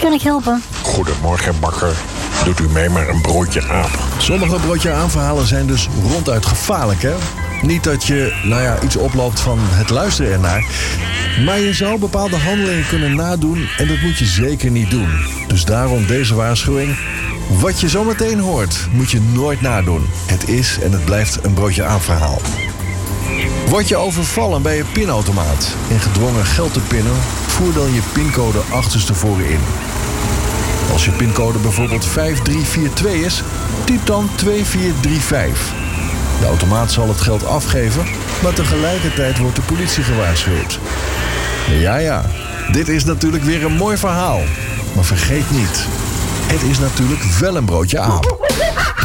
kan ik helpen? Goedemorgen, bakker. Doet u mij maar een broodje aap? Sommige broodje aanverhalen zijn dus ronduit gevaarlijk, hè? Niet dat je, iets oploopt van het luisteren ernaar. Maar je zou bepaalde handelingen kunnen nadoen en dat moet je zeker niet doen. Dus daarom deze waarschuwing. Wat je zometeen hoort, moet je nooit nadoen. Het is en het blijft een broodje aanverhaal. Word je overvallen bij je pinautomaat en gedwongen geld te pinnen, voer dan je pincode achterstevoren in. Als je pincode bijvoorbeeld 5342 is, typ dan 2435. De automaat zal het geld afgeven, maar tegelijkertijd wordt de politie gewaarschuwd. Ja, dit is natuurlijk weer een mooi verhaal. Maar vergeet niet, het is natuurlijk wel een broodje aap.